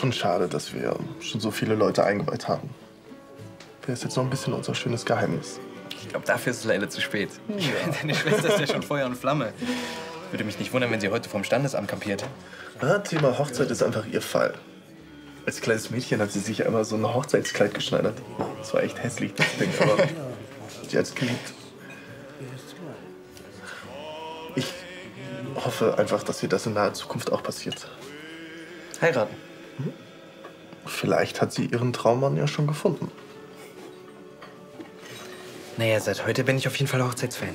schon schade, dass wir schon so viele Leute eingeweiht haben. Wäre es jetzt noch ein bisschen unser schönes Geheimnis. Ich glaube, dafür ist es leider zu spät. Ja. Deine Schwester ist ja schon Feuer und Flamme. Würde mich nicht wundern, wenn sie heute vom Standesamt kampiert. Ja, Thema Hochzeit ist einfach ihr Fall. Als kleines Mädchen hat sie sich einmal so ein Hochzeitskleid geschneidert. Das war echt hässlich, das Ding, aber sie hat es geliebt. Ich hoffe einfach, dass ihr das in naher Zukunft auch passiert. Heiraten? Vielleicht hat sie ihren Traummann ja schon gefunden. Naja, seit heute bin ich auf jeden Fall Hochzeitsfan.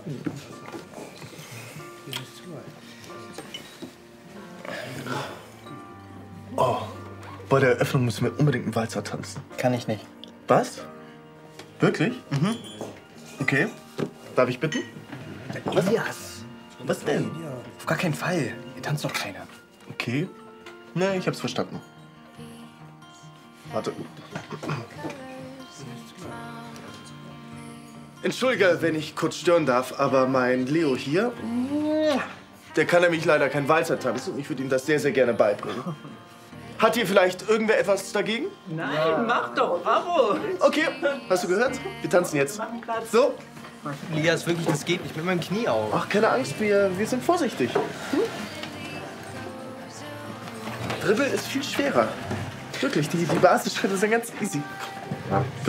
Oh, bei der Eröffnung müssen wir unbedingt einen Walzer tanzen. Kann ich nicht. Was? Wirklich? Mhm. Okay. Darf ich bitten? Elias! Was denn? Auf gar keinen Fall. Hier tanzt doch keiner. Okay. Ne, ich hab's verstanden. Warte. Entschuldige, wenn ich kurz stören darf, aber mein Leo hier, der kann nämlich leider kein Walzer tanzen. Ich würde ihm das sehr, sehr gerne beibringen. Hat hier vielleicht irgendwer etwas dagegen? Nein, mach doch, bravo. Okay, hast du gehört? Wir tanzen jetzt. So. Elias, wirklich, das geht nicht mit meinem Knie auf. Ach, keine Angst, wir sind vorsichtig. Dribbel ist viel schwerer. Wirklich, die Basisschritte sind ganz easy.